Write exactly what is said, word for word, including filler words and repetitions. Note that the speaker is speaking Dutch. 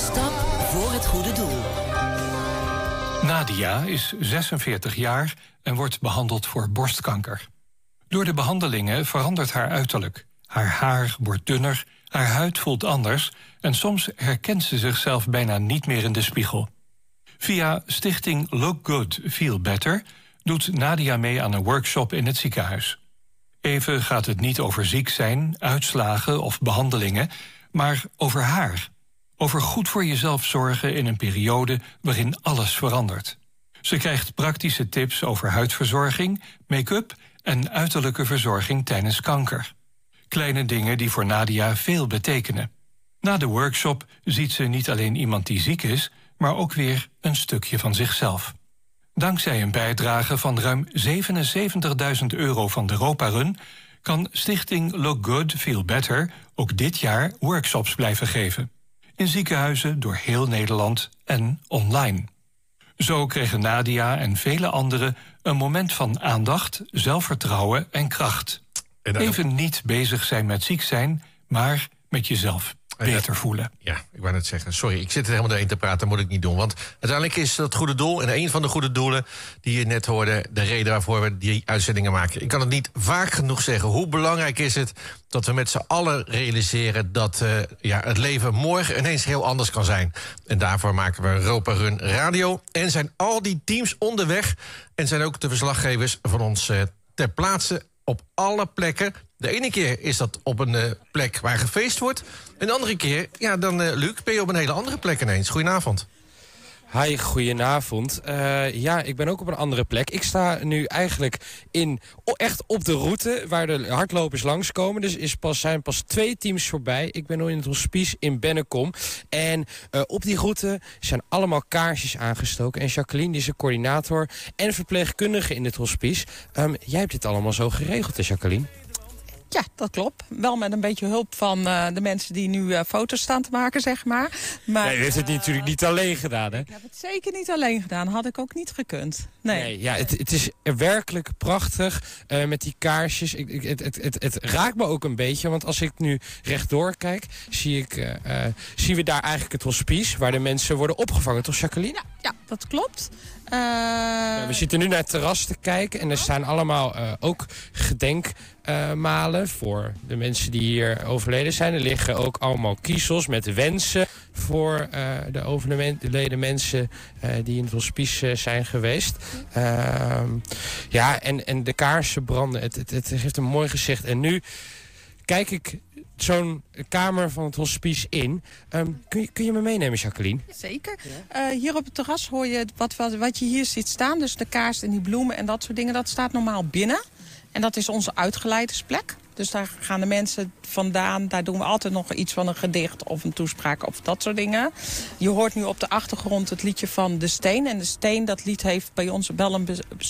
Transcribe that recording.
stap voor het goede doel. Nadia is zesenveertig jaar en wordt behandeld voor borstkanker. Door de behandelingen verandert haar uiterlijk. Haar haar wordt dunner, haar huid voelt anders en soms herkent ze zichzelf bijna niet meer in de spiegel. Via stichting Look Good, Feel Better doet Nadia mee aan een workshop in het ziekenhuis. Even gaat het niet over ziek zijn, uitslagen of behandelingen, maar over haar. Over goed voor jezelf zorgen in een periode waarin alles verandert. Ze krijgt praktische tips over huidverzorging, make-up en uiterlijke verzorging tijdens kanker. Kleine dingen die voor Nadia veel betekenen. Na de workshop ziet ze niet alleen iemand die ziek is, maar ook weer een stukje van zichzelf. Dankzij een bijdrage van ruim zevenenzeventigduizend euro van de Europa Run kan stichting Look Good, Feel Better ook dit jaar workshops blijven geven. In ziekenhuizen door heel Nederland en online. Zo kregen Nadia en vele anderen een moment van aandacht, zelfvertrouwen en kracht. En dan... Even niet bezig zijn met ziek zijn, maar met jezelf beter voelen. Ja, ik wou net zeggen, sorry, ik zit er helemaal doorheen te praten, moet ik niet doen. Want uiteindelijk is dat goede doel, en een van de goede doelen die je net hoorde, de reden waarvoor we die uitzendingen maken. Ik kan het niet vaak genoeg zeggen. Hoe belangrijk is het dat we met z'n allen realiseren dat uh, ja, het leven morgen ineens heel anders kan zijn. En daarvoor maken we Europa Run Radio. En zijn al die teams onderweg en zijn ook de verslaggevers van ons uh, ter plaatse op alle plekken. De ene keer is dat op een uh, plek waar gefeest wordt. En de andere keer, ja, dan, uh, Luc, ben je op een hele andere plek ineens. Goedenavond. Hi, goedenavond. Uh, ja, ik ben ook op een andere plek. Ik sta nu eigenlijk in, echt op de route waar de hardlopers langskomen. Dus is pas, zijn pas twee teams voorbij. Ik ben nu in het hospice in Bennekom. En uh, op die route zijn allemaal kaarsjes aangestoken. En Jacqueline, die is de coördinator en verpleegkundige in het hospice. Um, jij hebt dit allemaal zo geregeld, hè, Jacqueline? Ja, dat klopt. Wel met een beetje hulp van uh, de mensen die nu uh, foto's staan te maken, zeg maar. maar nee, je heeft het uh, natuurlijk niet alleen gedaan, hè? Ik heb het zeker niet alleen gedaan. Had ik ook niet gekund. Nee, nee ja, het, het is werkelijk prachtig uh, met die kaarsjes. Ik, ik, het, het, het, het raakt me ook een beetje, want als ik nu rechtdoor kijk, zie ik, uh, uh, zien we daar eigenlijk het hospice, waar de mensen worden opgevangen. Toch, Jacqueline? Ja, ja, dat klopt. Uh... Ja, we zitten nu naar het terras te kijken en er staan allemaal uh, ook gedenkmalen uh, voor de mensen die hier overleden zijn. Er liggen ook allemaal kiezels met wensen voor uh, de overleden mensen uh, die in het hospice uh, zijn geweest. Uh, ja, en, en de kaarsen branden. Het, het, het heeft een mooi gezicht. En nu kijk ik zo'n kamer van het hospice in. Um, kun, je, kun je me meenemen, Jacqueline? Zeker. Ja? Uh, hier op het terras hoor je wat, wat, wat je hier ziet staan. Dus de kaars en die bloemen en dat soort dingen. Dat staat normaal binnen. En dat is onze uitgeleidersplek. Dus daar gaan de mensen vandaan. Daar doen we altijd nog iets van een gedicht of een toespraak of dat soort dingen. Je hoort nu op de achtergrond het liedje van De Steen. En De Steen, dat lied heeft bij ons wel een